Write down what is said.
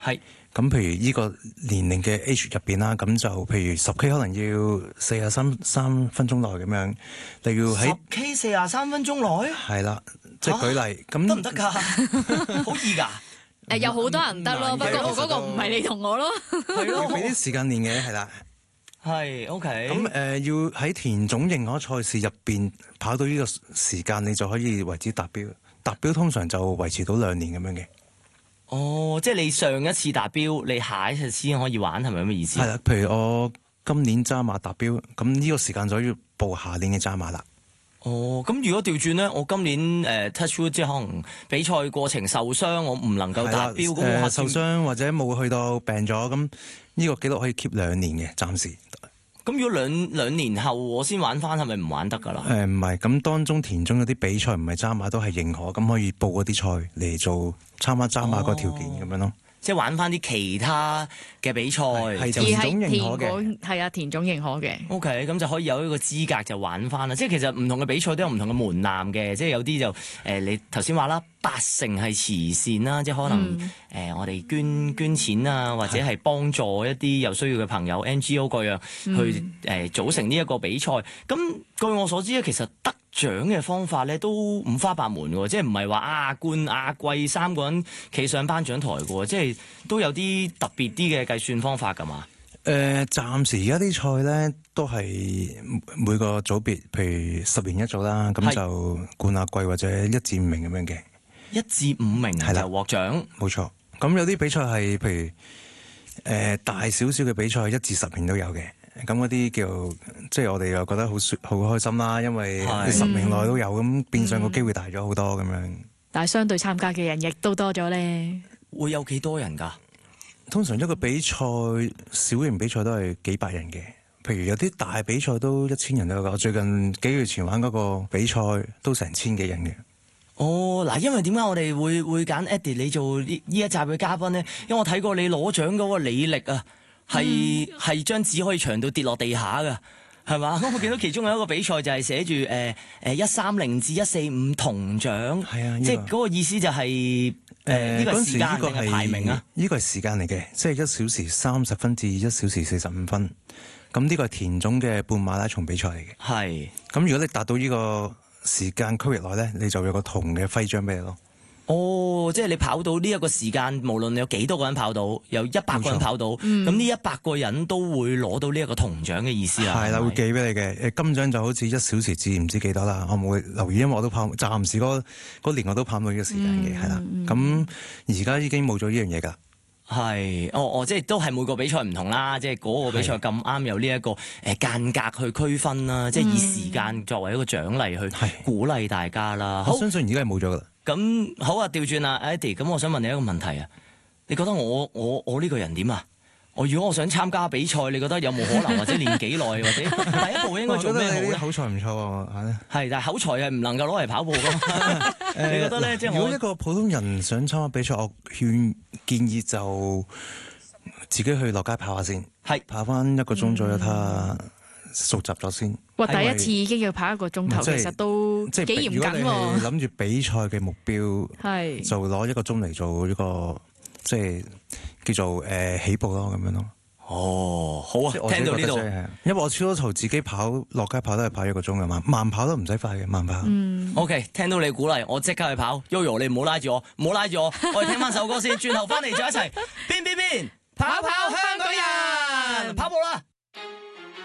係。 咁譬如呢個年齡嘅 age 入邊啦，咁就譬如10K 可能要43分鐘內咁樣，你要喺 10K 43分鐘內？ 係啦，即係舉例咁得唔得㗎？好易㗎？ 有好多人得咯，不過我嗰個唔係你同我咯。 係咯， 俾啲時間練嘅係啦。 係 OK。 咁要喺田總認可賽事入邊跑到呢個時間，你就可以為之達標。達標通常就維持到2年咁樣嘅。 哦，即係你上一次達標，你下一次先可以玩，係咪咁嘅意思？ 係啦，譬如我今年揸馬達標，咁呢個時間就要報下年嘅揸馬啦。 哦，咁如果調轉咧，我今年touch wood 即係可能比賽過程受傷，我唔能夠達標，咁受傷或者冇去到病咗，咁呢個記錄可以 keep 2年嘅，暫時。 咁如果兩年後我先玩翻，係咪唔玩得㗎啦？ 唔係，咁當中田中嗰啲比賽唔係揸馬都係認可，咁可以報嗰啲賽嚟做參加揸馬個條件咁樣咯。 即係玩翻啲其他嘅比賽， 係田總認可嘅。 係啊，田總認可嘅。 OK，咁就可以有一個資格就玩翻啦。即係其實唔同嘅比賽都有唔同嘅門檻嘅，即係有啲就你頭先話啦，80%係慈善啦，即係可能我哋捐錢啊，或者係幫助一啲有需要嘅朋友 NGO 各樣去組成呢一個比賽。咁據我所知咧，其實得獎嘅方法咧都五花八門喎，即係唔係話亞冠亞季3個人企上頒獎台嘅喎，即係都有啲特別啲嘅計算方法㗎嘛？ 暫時而家啲賽咧都係每個組別，譬如10年一組啦，咁就冠亞季或者1至5名咁樣嘅。 1至5名就獲獎， 冇錯。咁有啲比賽係譬如大少少嘅比賽，1至10名都有嘅。咁嗰啲叫即係我哋又覺得好開心啦，因為10名內都有，咁變相個機會大咗好多咁樣。 但係相對參加嘅人亦都多咗咧。 會有幾多人㗎？ 通常一個比賽小型比賽都係幾百人嘅，譬如有啲大比賽都1000人都有㗎。我最近幾個月前玩嗰個比賽都成1000幾人嘅。 哦，嗱，因為點解我哋會揀 Eddie 你做呢一集嘅嘉賓咧？因為我睇過你攞獎嗰個履歷啊，係張紙可以長到跌落地下㗎，係嘛？咁我見到其中有一個比賽就係寫住130至145銅獎， 係啊， 即係嗰個意思就係呢個時間定係排名啊？ 呢個係時間嚟嘅，即係1小時30分至1小時45分。咁呢個係田總嘅半馬拉松比賽嚟嘅。 係。 咁如果你達到呢個時間區域內咧，你就有個銅嘅徽章俾你咯。 哦，即係你跑到呢一個時間，無論有幾多個人跑到，有100個人跑到，咁呢100個人都會攞到呢一個銅獎嘅意思啦。 係啦，會寄俾你嘅。金獎就好似1小時至唔知幾多啦，我冇留意，因為我都跑，暫時嗰年我都跑到呢個時間嘅，係啦。咁而家已經冇咗呢樣嘢㗎。 係，即係都係每個比賽唔同啦，即係嗰個比賽咁啱有呢一個間隔去區分啦，即係以時間作為一個獎勵去鼓勵大家啦。 我相信而家係冇咗㗎啦。 咁好啊，調轉啦 Eddie， 咁我想問你一個問題啊，你覺得我呢個人點啊？如果我想參加比賽，你覺得有冇可能或者練幾耐，或者第一步應該做咩好咧？ 口才唔錯喎， 係，但係口才係唔能夠攞嚟跑步㗎嘛。你覺得咧？即係如果一個普通人想參加比賽，我建議就自己去落街跑下先，跑翻1個鐘左右，睇下熟習咗先。 哇！第一次已經要跑1個鐘頭，其實都幾嚴謹喎。如果你諗住比賽嘅目標，就攞1個鐘嚟做呢個即係叫做起步咯，咁樣咯。 哦，好啊，聽到呢度， 因為我初頭自己落街跑都係跑1個鐘㗎嘛，慢跑都唔使快嘅，慢跑。 OK， 聽到你鼓勵，我即刻去跑。Yoyo， 你唔好拉住我，我哋聽翻首歌先，轉頭翻嚟再一齊，邊跑跑。